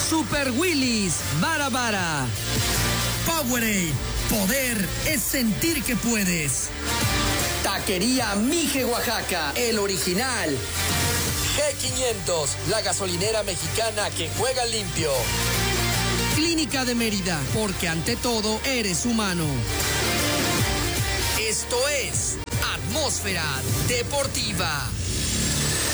Super Willys, Bara Bara. Powerade, poder es sentir que puedes. Taquería Mije Oaxaca, el original. G500, la gasolinera mexicana que juega limpio. Clínica de Mérida, porque ante todo eres humano. Esto es Atmósfera Deportiva.